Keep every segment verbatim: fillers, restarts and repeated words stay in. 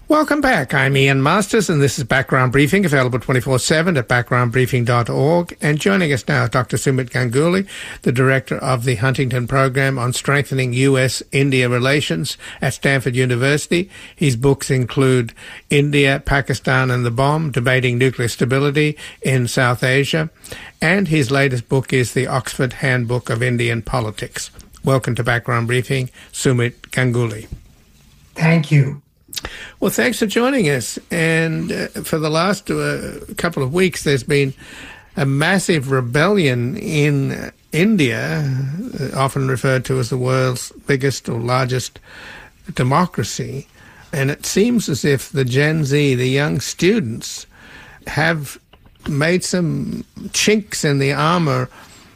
Welcome back. I'm Ian Masters, and this is Background Briefing, available twenty-four seven at background briefing dot org. And joining us now is Doctor Sumit Ganguly, the director of the Huntington Program on Strengthening U S India Relations at Stanford University. His books include India, Pakistan and the Bomb, Debating Nuclear Stability in South Asia. And his latest book is the Oxford Handbook of Indian Politics. Welcome to Background Briefing, Sumit Ganguly. Thank you. Well, thanks for joining us. And uh, for the last uh, couple of weeks, there's been a massive rebellion in uh, India, uh, often referred to as the world's biggest or largest democracy. And it seems as if the Gen Z, the young students, have made some chinks in the armor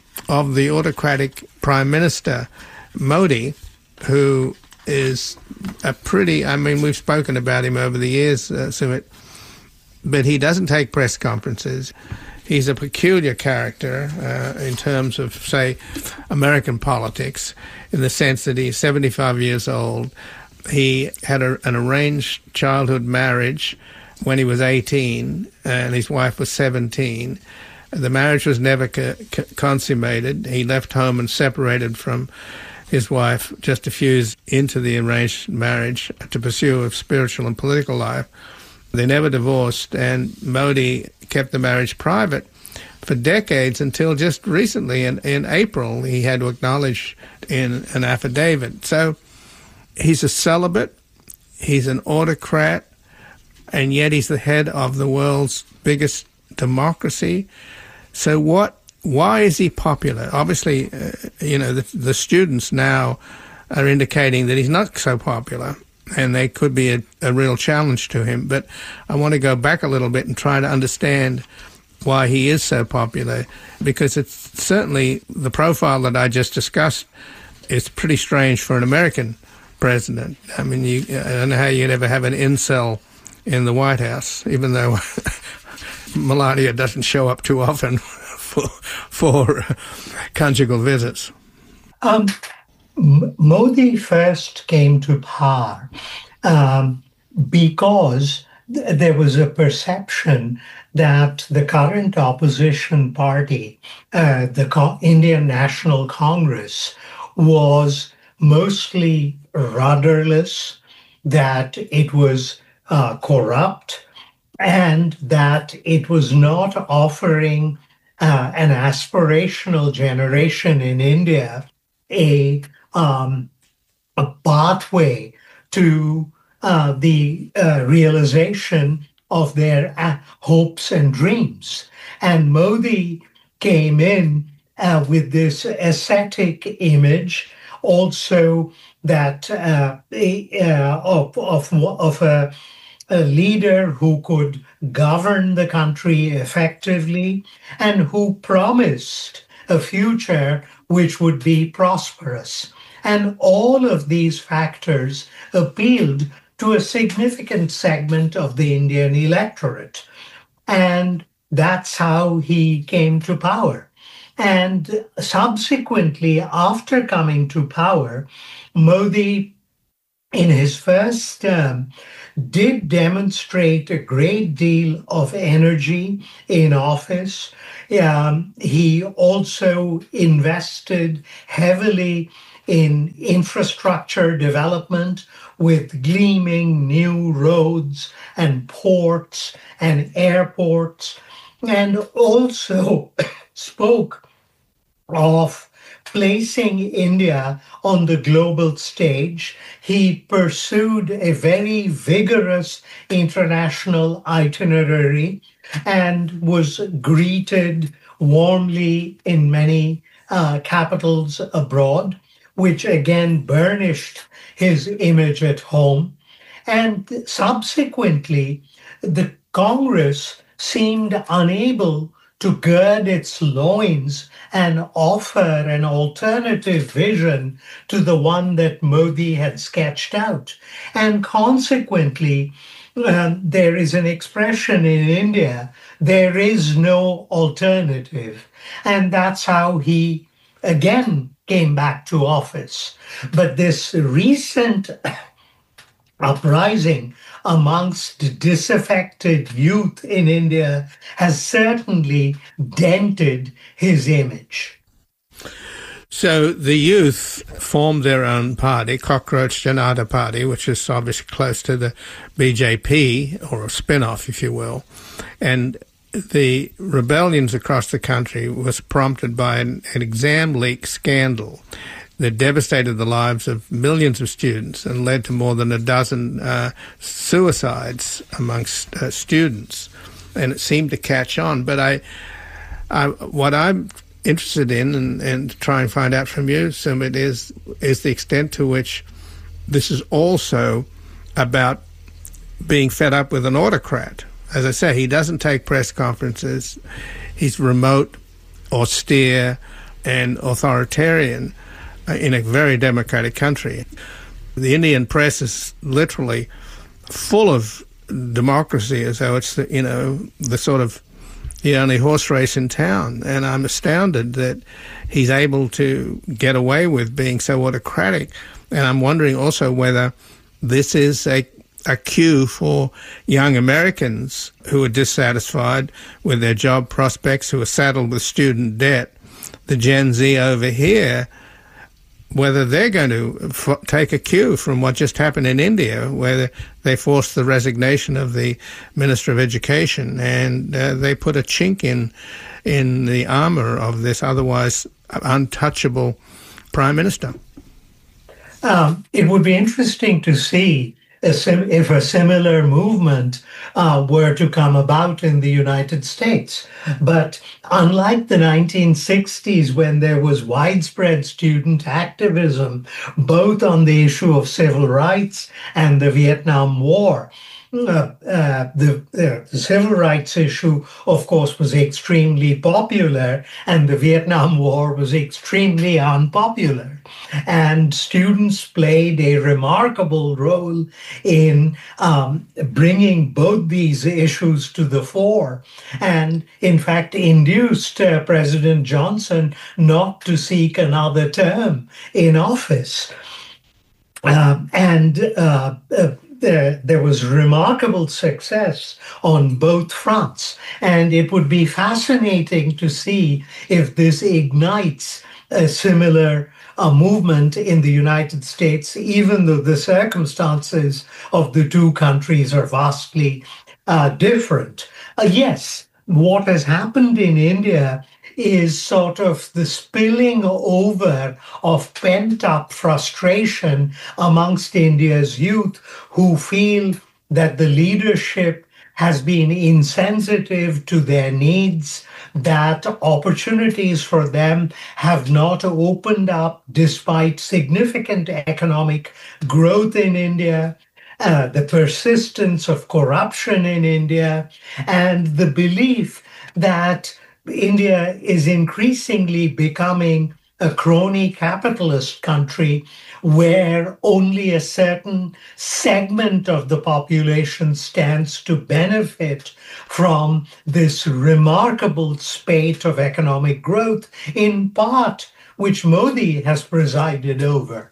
of the autocratic Prime Minister, Modi, who is a pretty, I mean, we've spoken about him over the years, uh, Sumit, but he doesn't take press conferences. He's a peculiar character uh, in terms of, say, American politics, in the sense that he's seventy-five years old. He had a, an arranged childhood marriage when he was eighteen, and his wife was seventeen. The marriage was never co- co- consummated. He left home and separated from his wife just a few years into the arranged marriage to pursue a spiritual and political life. They never divorced, and Modi kept the marriage private for decades until just recently, in, in April, he had to acknowledge in an affidavit. So he's a celibate, he's an autocrat, and yet he's the head of the world's biggest democracy. So what? Why is he popular? Obviously, uh, you know, the, the students now are indicating that he's not so popular, and they could be a, a real challenge to him. But I want to go back a little bit and try to understand why he is so popular, because it's certainly the profile that I just discussed is pretty strange for an American president. I mean, you, I don't know how you'd ever have an incel in the White House, even though Melania doesn't show up too often for, for conjugal visits. Um, M- Modi first came to power um, because th- there was a perception that the current opposition party, uh, the Co- Indian National Congress, was mostly rudderless, that it was uh, corrupt, and that it was not offering uh, an aspirational generation in India a um, a pathway to uh, the uh, realization of their uh, hopes and dreams. And Modi came in uh, with this ascetic image, also that uh, uh, of of of a, a leader who could govern the country effectively and who promised a future which would be prosperous. And all of these factors appealed to a significant segment of the Indian electorate. And that's how he came to power. And subsequently, after coming to power, Modi, in his first term, did demonstrate a great deal of energy in office. Um, he also invested heavily in infrastructure development with gleaming new roads and ports and airports, and also spoke of placing India on the global stage. He pursued a very vigorous international itinerary and was greeted warmly in many uh, capitals abroad, which again burnished his image at home. And subsequently, the Congress seemed unable to gird its loins and offer an alternative vision to the one that Modi had sketched out. And consequently, um, there is an expression in India, there is no alternative. And that's how he again came back to office. But this recent uprising amongst disaffected youth in India has certainly dented his image. So the youth formed their own party, Cockroach Janata Party, which is obviously close to the B J P, or a spin-off, if you will. And the rebellions across the country was prompted by an, an exam leak scandal that devastated the lives of millions of students and led to more than a dozen uh, suicides amongst uh, students. And it seemed to catch on. But I, I what I'm interested in and, and try and find out from you, Sumit, is, is the extent to which this is also about being fed up with an autocrat. As I say, he doesn't take press conferences. He's remote, austere, and authoritarian in a very democratic country. The Indian press is literally full of democracy, as though it's the, you know, the sort of the only horse race in town. And I'm astounded that he's able to get away with being so autocratic. And I'm wondering also whether this is a a cue for young Americans who are dissatisfied with their job prospects, who are saddled with student debt, the Gen Z over here, whether they're going to f- take a cue from what just happened in India, where they forced the resignation of the Minister of Education and uh, they put a chink in in the armor of this otherwise untouchable Prime Minister. Um, it would be interesting to see if a similar movement uh, were to come about in the United States. But unlike the nineteen sixties, when there was widespread student activism, both on the issue of civil rights and the Vietnam War, Uh, uh, the, uh, the civil rights issue, of course, was extremely popular, and the Vietnam War was extremely unpopular. And students played a remarkable role in um, bringing both these issues to the fore, and in fact induced uh, President Johnson not to seek another term in office. Um, and uh, uh, There, there was remarkable success on both fronts. And it would be fascinating to see if this ignites a similar uh, movement in the United States, even though the circumstances of the two countries are vastly uh, different. Uh, yes, what has happened in India is sort of the spilling over of pent-up frustration amongst India's youth, who feel that the leadership has been insensitive to their needs, that opportunities for them have not opened up despite significant economic growth in India, uh, the persistence of corruption in India, and the belief that India is increasingly becoming a crony capitalist country where only a certain segment of the population stands to benefit from this remarkable spate of economic growth, in part which Modi has presided over.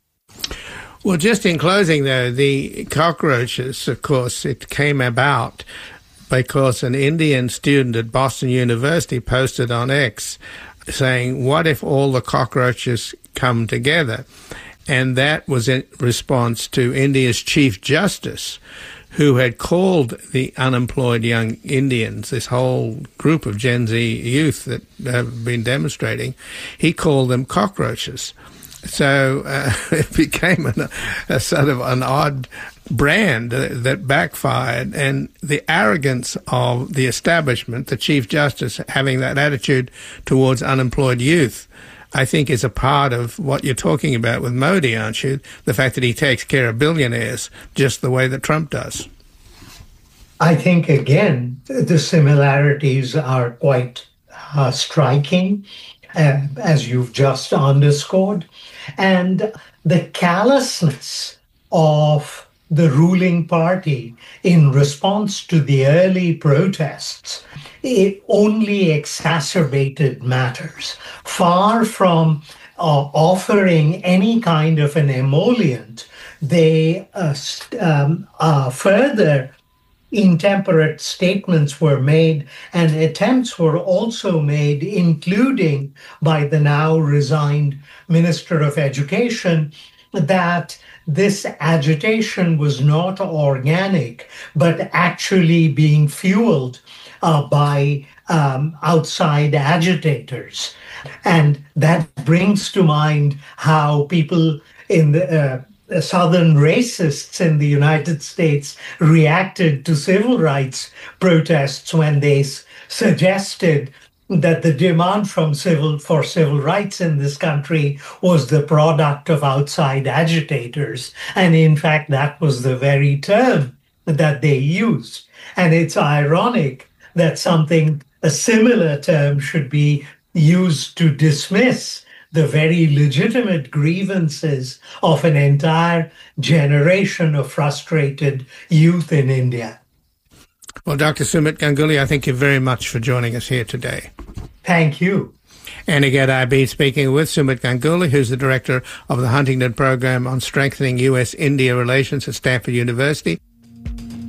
Well, just in closing, though, the cockroaches, of course, it came about because an Indian student at Boston University posted on X saying, what if all the cockroaches come together? And that was in response to India's Chief Justice, who had called the unemployed young Indians, this whole group of Gen Z youth that have been demonstrating, he called them cockroaches. So uh, it became an, a sort of an odd brand uh, that backfired, and the arrogance of the establishment, the Chief Justice having that attitude towards unemployed youth, I think is a part of what you're talking about with Modi, aren't you? The fact that he takes care of billionaires just the way that Trump does. I think, again, the similarities are quite uh, striking, uh, as you've just underscored. And the callousness of the ruling party in response to the early protests, it only exacerbated matters. Far from uh, offering any kind of an emollient they uh, st- um, uh, further intemperate statements were made, and attempts were also made, including by the now resigned Minister of Education, that this agitation was not organic, but actually being fueled uh, by um, outside agitators. And that brings to mind how people in the uh, Southern racists in the United States reacted to civil rights protests when they s- suggested that the demand from civil for civil rights in this country was the product of outside agitators. And in fact, that was the very term that they used. And it's ironic that something, a similar term, should be used to dismiss the very legitimate grievances of an entire generation of frustrated youth in India. Well, Doctor Sumit Ganguly, I thank you very much for joining us here today. Thank you. And again, I've been speaking with Sumit Ganguly, who's the director of the Huntington Program on Strengthening U S India Relations at Stanford University.